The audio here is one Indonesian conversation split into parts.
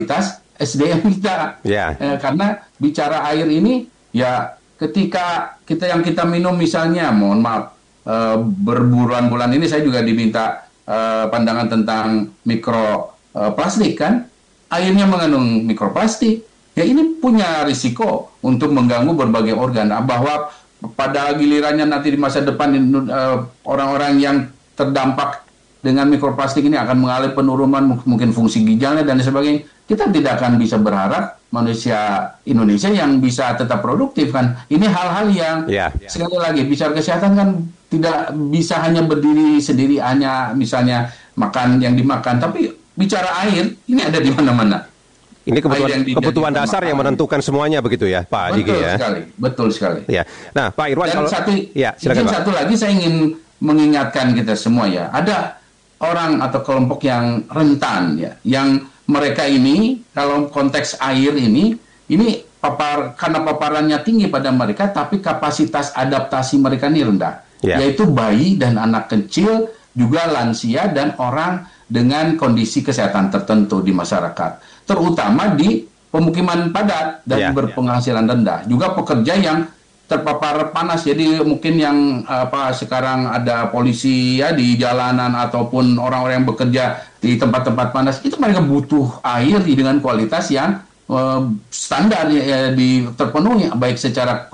SDM kita. Karena bicara air ini, ya ketika kita minum misalnya, mohon maaf, berbulan-bulan ini saya juga diminta pandangan tentang mikroplastik kan, airnya mengandung mikroplastik, ya ini punya risiko untuk mengganggu berbagai organ. Bahwa pada gilirannya nanti di masa depan orang-orang yang terdampak dengan mikroplastik ini akan mengalami penurunan mungkin fungsi ginjalnya dan sebagainya. Kita tidak akan bisa berharap manusia Indonesia yang bisa tetap produktif kan. Ini hal-hal yang sekali lagi bicara kesehatan kan tidak bisa hanya berdiri sendiri hanya misalnya makan yang dimakan, tapi bicara air ini ada di mana-mana. Ini kebutuhan dasar yang menentukan semuanya begitu ya, Pak Diki ya. Betul sekali. Ya. Nah, Pak Irwan, dan silakan, satu lagi saya ingin mengingatkan kita semua ya. Ada orang atau kelompok yang rentan ya, yang mereka ini kalau konteks air ini karena paparannya tinggi pada mereka, tapi kapasitas adaptasi mereka ini rendah, yaitu bayi dan anak kecil, juga lansia dan orang dengan kondisi kesehatan tertentu di masyarakat, terutama di pemukiman padat dan berpenghasilan rendah, juga pekerja yang terpapar panas. Jadi mungkin yang sekarang ada polisi ya di jalanan ataupun orang-orang yang bekerja di tempat-tempat panas, itu mereka butuh air dengan kualitas yang standar terpenuhi baik secara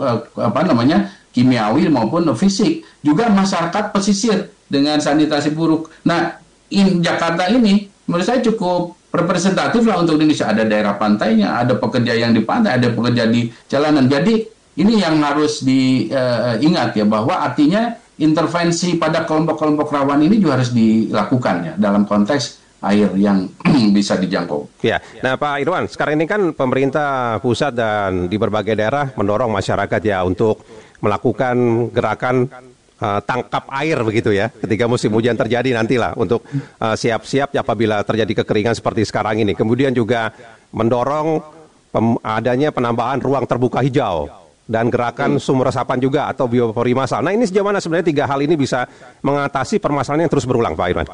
kimiawi maupun fisik. Juga masyarakat pesisir dengan sanitasi buruk. Nah, Jakarta ini menurut saya cukup representatif lah untuk Indonesia. Ada daerah pantainya, ada pekerja yang di pantai, ada pekerja di jalanan. Jadi ini yang harus diingat ya, bahwa artinya intervensi pada kelompok-kelompok rawan ini juga harus dilakukan ya dalam konteks air yang bisa dijangkau. Ya, nah Pak Irwan, sekarang ini kan pemerintah pusat dan di berbagai daerah mendorong masyarakat ya untuk melakukan gerakan tangkap air begitu ya, ketika musim hujan terjadi nantilah untuk siap-siap apabila terjadi kekeringan seperti sekarang ini. Kemudian juga mendorong adanya penambahan ruang terbuka hijau dan gerakan sumur resapan juga atau biopori massal. Nah, ini sejauh mana sebenarnya tiga hal ini bisa mengatasi permasalahan yang terus berulang, Pak Irwan?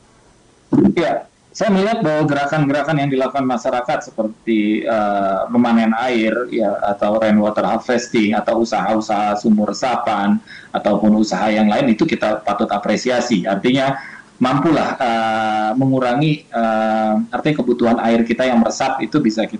Ya, saya melihat bahwa gerakan-gerakan yang dilakukan masyarakat seperti memanen air ya, atau rainwater harvesting, atau usaha-usaha sumur resapan ataupun usaha yang lain, itu kita patut apresiasi. Artinya mampulah mengurangi artinya kebutuhan air kita yang meresap itu bisa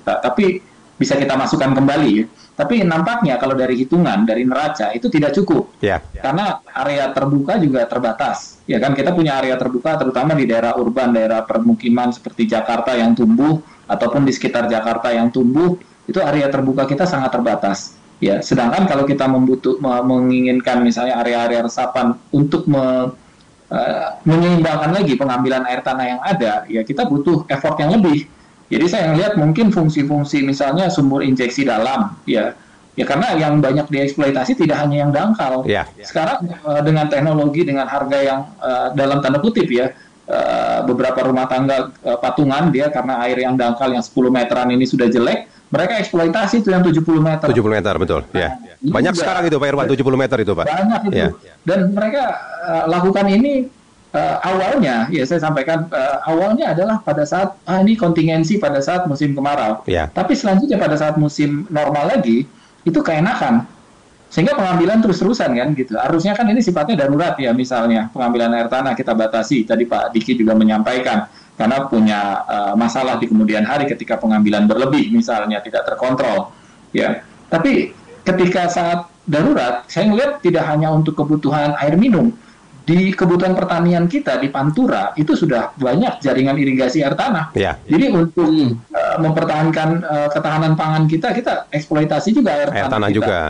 kita masukkan kembali ya. Tapi nampaknya kalau dari hitungan, dari neraca itu tidak cukup. Karena area terbuka juga terbatas. Ya kan, kita punya area terbuka terutama di daerah urban, daerah permukiman seperti Jakarta yang tumbuh ataupun di sekitar Jakarta yang tumbuh, itu area terbuka kita sangat terbatas. Ya, sedangkan kalau kita menginginkan misalnya area-area resapan untuk menyeimbangkan lagi pengambilan air tanah yang ada, ya kita butuh effort yang lebih. Jadi saya melihat mungkin fungsi-fungsi misalnya sumur injeksi dalam, ya karena yang banyak dieksploitasi tidak hanya yang dangkal. Sekarang dengan teknologi, dengan harga yang dalam tanda kutip ya, beberapa rumah tangga patungan dia karena air yang dangkal yang 10 meteran ini sudah jelek, mereka eksploitasi itu yang 70 meter. 70 meter, betul. Banyak juga, sekarang itu Pak Irwan, 70 meter itu Pak. Banyak itu. Dan mereka lakukan ini awalnya, ya saya sampaikan, awalnya adalah pada saat ini kontingensi pada saat musim kemarau. Tapi selanjutnya pada saat musim normal lagi, itu keenakan. Sehingga pengambilan terus-terusan kan gitu. Harusnya kan ini sifatnya darurat ya, misalnya pengambilan air tanah kita batasi. Tadi Pak Diki juga menyampaikan, karena punya masalah di kemudian hari ketika pengambilan berlebih, misalnya tidak terkontrol. Ya, tapi ketika saat darurat, saya melihat tidak hanya untuk kebutuhan air minum, di kebutuhan pertanian kita di Pantura itu sudah banyak jaringan irigasi air tanah. Jadi untuk mempertahankan ketahanan pangan kita eksploitasi juga air tanah kita. Juga.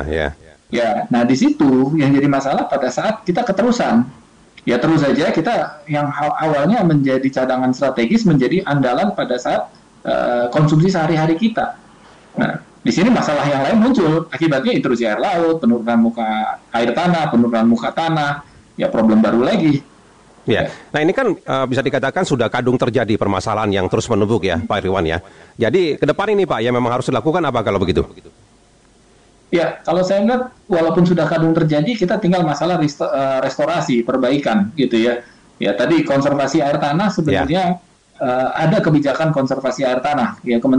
Nah di situ yang jadi masalah pada saat kita keterusan. Ya terus saja kita yang awalnya menjadi cadangan strategis menjadi andalan pada saat konsumsi sehari-hari kita. Nah di sini masalah yang lain muncul akibatnya intrusi air laut, penurunan muka air tanah, penurunan muka tanah. Ya problem baru lagi. Nah ini kan bisa dikatakan sudah kadung terjadi permasalahan yang terus menumpuk ya Pak Irwan ya. Jadi ke depan ini Pak, ya memang harus dilakukan apa kalau begitu? Ya, kalau saya lihat walaupun sudah kadung terjadi, kita tinggal masalah restorasi, perbaikan gitu ya. Ya tadi konservasi air tanah sebenarnya ada kebijakan konservasi air tanah. Ya,